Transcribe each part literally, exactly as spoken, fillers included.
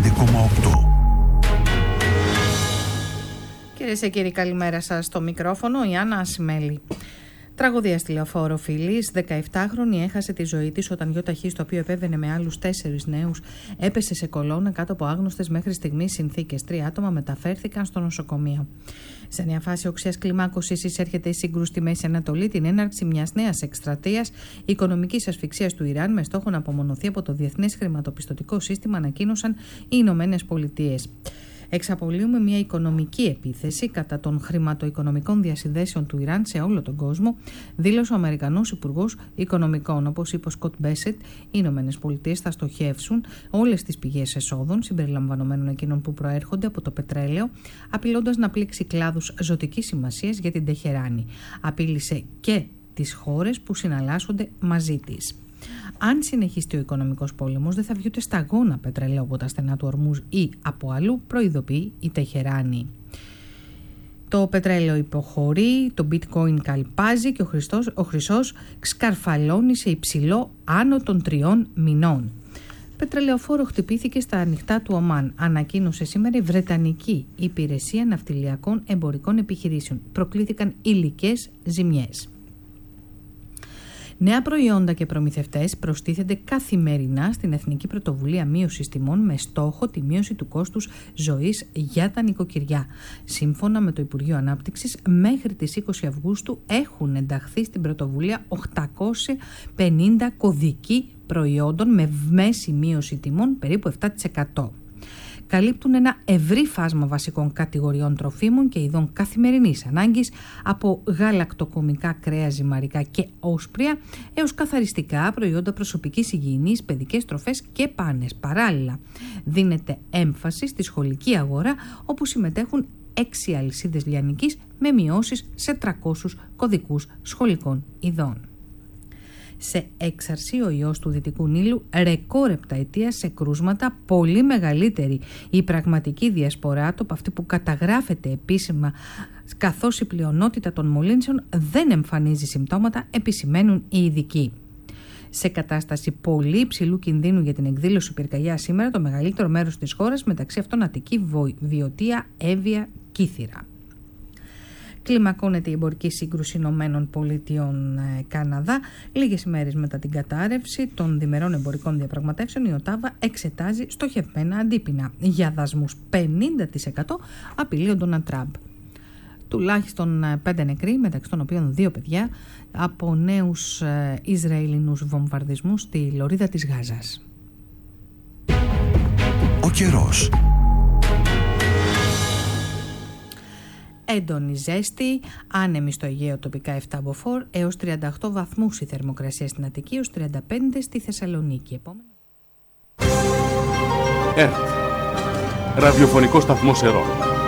πέντε κόμμα οκτώ. Κυρίες και κύριοι, καλημέρα σας. Στο μικρόφωνο η Άννα Ασημέλη. Τραγωδία στη λεωφόρο Φυλής. δεκαεπτάχρονη έχασε τη ζωή της όταν γιο ταχύ, το οποίο επέβαινε με άλλους τέσσερις νέους, έπεσε σε κολόνα κάτω από άγνωστες μέχρι στιγμής συνθήκες. Τρία άτομα μεταφέρθηκαν στο νοσοκομείο. Σε νέα φάση οξείας κλιμάκωσης εισέρχεται η σύγκρουση στη Μέση Ανατολή, την έναρξη μιας νέας εκστρατείας οικονομικής ασφυξίας του Ιράν με στόχο να απομονωθεί από το διεθνές χρηματοπιστωτικό σύστημα, ανακοίνωσαν οι Ηνωμένες Πολιτείες. Εξαπολύουμε μια οικονομική επίθεση κατά των χρηματοοικονομικών διασυνδέσεων του Ιράν σε όλο τον κόσμο, δήλωσε ο Αμερικανός Υπουργός Οικονομικών. Όπως είπε ο Σκοτ Μπέσετ, οι Ηνωμένες Πολιτείες θα στοχεύσουν όλες τις πηγές εσόδων, συμπεριλαμβανομένων εκείνων που προέρχονται από το πετρέλαιο, απειλώντας να πλήξει κλάδους ζωτικής σημασίας για την Τεχεράνη. Απείλησε και τις χώρες που συναλλάσσονται μαζί της. Αν συνεχιστεί ο οικονομικός πόλεμος, δεν θα βγει ούτε σταγόνα πετρελαίου από τα στενά του Ορμούζ ή από αλλού, προειδοποιεί η Τεχεράνη. Το πετρέλαιο υποχωρεί, το bitcoin καλπάζει και ο, Χριστός, ο χρυσός σκαρφαλώνει σε υψηλό άνω των τριών μηνών. Πετρελαιοφόρο χτυπήθηκε στα ανοιχτά του Ομάν, ανακοίνωσε σήμερα η Βρετανική Υπηρεσία Ναυτιλιακών Εμπορικών Επιχειρήσεων. Προκλήθηκαν υλικές ζημιές. Νέα προϊόντα και προμηθευτές προστίθενται καθημερινά στην Εθνική Πρωτοβουλία Μείωσης Τιμών με στόχο τη μείωση του κόστους ζωής για τα νοικοκυριά. Σύμφωνα με το Υπουργείο Ανάπτυξης, μέχρι τις είκοσι Αυγούστου έχουν ενταχθεί στην πρωτοβουλία οκτακόσιοι πενήντα κωδικοί προϊόντων με μέση μείωση τιμών περίπου επτά τοις εκατό. Καλύπτουν ένα ευρύ φάσμα βασικών κατηγοριών τροφίμων και ειδών καθημερινής ανάγκης, από γαλακτοκομικά κρέα, ζυμαρικά και όσπρια έως καθαριστικά, προϊόντα προσωπικής υγιεινής, παιδικές τροφές και πάνες. Παράλληλα, δίνεται έμφαση στη σχολική αγορά, όπου συμμετέχουν έξι αλυσίδες λιανικής με μειώσεις σε τριακόσιους κωδικούς σχολικών ειδών. Σε έξαρση ο ιός του Δυτικού Νείλου, ρεκόρ επταετία σε κρούσματα, πολύ μεγαλύτερη η πραγματική διασπορά του από αυτή που καταγράφεται επίσημα, καθώς η πλειονότητα των μολύνσεων δεν εμφανίζει συμπτώματα, επισημαίνουν οι ειδικοί. Σε κατάσταση πολύ υψηλού κινδύνου για την εκδήλωση πυρκαγιάς σήμερα, το μεγαλύτερο μέρος της χώρας, μεταξύ αυτών Αττική, Βιωτία, Εύβοια, Κύθυρα. Κλιμακώνεται η εμπορική σύγκρουση Ηνωμένων Πολιτειών Καναδά. Λίγες ημέρες μετά την κατάρρευση των διμερών εμπορικών διαπραγματεύσεων, η Οτάβα εξετάζει στοχευμένα αντίπεινα για δασμούς πενήντα τοις εκατό, απειλεί ο Ντόναλντ Τραμπ. Τουλάχιστον πέντε νεκροί, μεταξύ των οποίων δύο παιδιά, από νέους Ισραηλινούς βομβαρδισμούς στη λωρίδα της Γάζας. Ο καιρός. Έντονη ζέστη, άνεμη στο Αιγαίο, τοπικά επτά μποφόρ έως τριάντα οκτώ βαθμούς η θερμοκρασία στην Αττική, έως τριάντα πέντε στη Θεσσαλονίκη. Επόμενο. ΕΡΤ, ραδιοφωνικό σταθμό Σερών.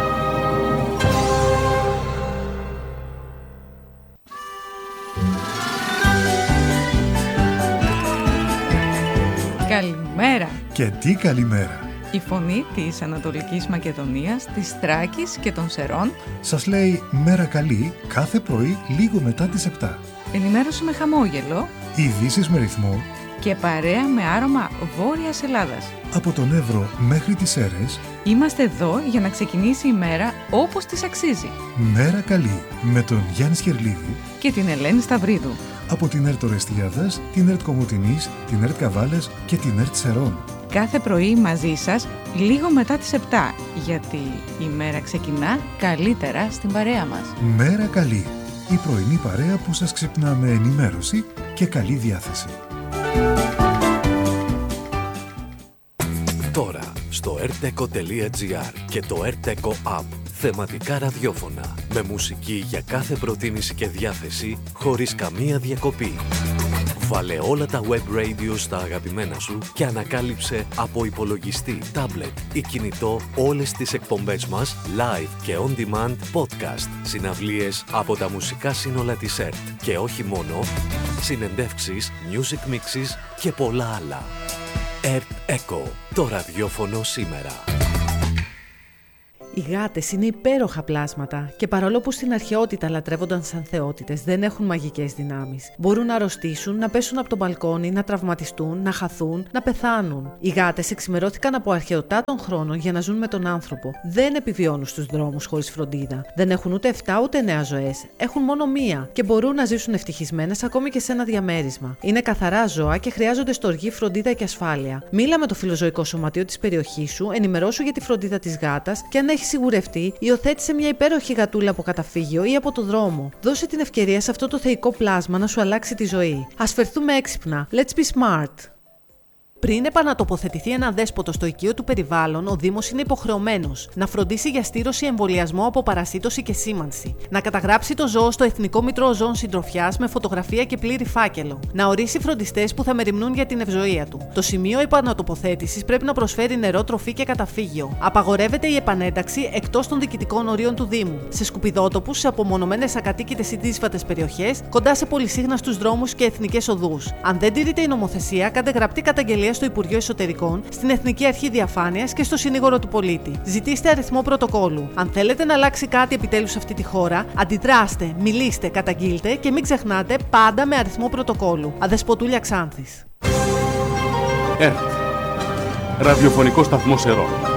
Καλημέρα. Και τι καλημέρα. Η φωνή της Ανατολικής Μακεδονίας, της Θράκης και των Σερών σας λέει μέρα καλή κάθε πρωί λίγο μετά τις επτά. Ενημέρωση με χαμόγελο, ειδήσεις με ρυθμό και παρέα με άρωμα Βόρειας Ελλάδας. Από τον Εύρο μέχρι τις Σέρρες είμαστε εδώ για να ξεκινήσει η μέρα όπως της αξίζει. Μέρα καλή με τον Γιάννη Σχερλίδη και την Ελένη Σταυρίδου. Από την ΕΡΤ Ορεστιάδας, την ΕΡΤ Κομοτηνής, την ΕΡΤ Καβάλας και την ΕΡΤ Σερών. Κάθε πρωί μαζί σας, λίγο μετά τις επτά, γιατί η μέρα ξεκινά καλύτερα στην παρέα μας. Μέρα καλή, η πρωινή παρέα που σας ξυπνά με ενημέρωση και καλή διάθεση. Τώρα, στο ερτεκο τελεία τζι άρ και το ερτεκο App, θεματικά ραδιόφωνα, με μουσική για κάθε προτίμηση και διάθεση, χωρίς καμία διακοπή. Βάλε όλα τα web radio στα αγαπημένα σου και ανακάλυψε από υπολογιστή, τάμπλετ ή κινητό όλες τις εκπομπές μας live και on demand podcast, συναυλίες από τα μουσικά σύνολα της ΕΡΤ και όχι μόνο, συνεντεύξεις, music mixes και πολλά άλλα. ΕΡΤ Echo, το ραδιόφωνο σήμερα. Οι γάτες είναι υπέροχα πλάσματα και παρόλο που στην αρχαιότητα λατρεύονταν σαν θεότητες, δεν έχουν μαγικές δυνάμεις. Μπορούν να αρρωστήσουν, να πέσουν από το μπαλκόνι, να τραυματιστούν, να χαθούν, να πεθάνουν. Οι γάτες εξημερώθηκαν από αρχαιοτά των χρόνων για να ζουν με τον άνθρωπο. Δεν επιβιώνουν στους δρόμους χωρίς φροντίδα. Δεν έχουν ούτε εφτά ούτε εννέα ζωές. Έχουν μόνο μία και μπορούν να ζήσουν ευτυχισμένες ακόμη και σε ένα διαμέρισμα. Είναι καθαρά ζώα και χρειάζονται στοργή, φροντίδα και ασφάλεια. Μίλα με το φιλοζωικό σωματείο της περιοχής σου, ενημερώσου για τη φροντίδα της γάτας και αν έχει σιγουρευτεί, υιοθέτησε μια υπέροχη γατούλα από καταφύγιο ή από το δρόμο. Δώσε την ευκαιρία σε αυτό το θεϊκό πλάσμα να σου αλλάξει τη ζωή. Ας φερθούμε έξυπνα. Let's be smart. Πριν επανατοποθετηθεί ένα δέσποτο στο οικείο του περιβάλλον, ο Δήμος είναι υποχρεωμένος να φροντίσει για στήρωση, εμβολιασμό από παρασίτωση και σήμανση, να καταγράψει το ζώο στο Εθνικό Μήτρο Ζώων Συντροφιάς με φωτογραφία και πλήρη φάκελο, να ορίσει φροντιστές που θα μεριμνούν για την ευζοία του. Το σημείο επανατοποθέτησης πρέπει να προσφέρει νερό, τροφή και καταφύγιο. Απαγορεύεται η επανένταξη εκτός των διοικητικών ορίων του Δήμου, σε σκουπιδότοπους, σε απομονωμένες ακατοίκητες ή δύσβατες περιοχές, κοντά σε πολυσύχναστους δρόμους και εθνικές οδούς. Αν δεν τηρείται η νομοθεσία, κάντε γραπτή καταγγελία στο Υπουργείο Εσωτερικών, στην Εθνική Αρχή Διαφάνειας και στο Συνήγορο του Πολίτη. Ζητήστε αριθμό πρωτοκόλου. Αν θέλετε να αλλάξει κάτι επιτέλους σε αυτή τη χώρα, αντιδράστε, μιλήστε, καταγγείλτε και μην ξεχνάτε πάντα με αριθμό πρωτοκόλου. Αδεσποτούλια Ξάνθης. ΕΡΤ. Ραδιοφωνικό σταθμό Ερώ.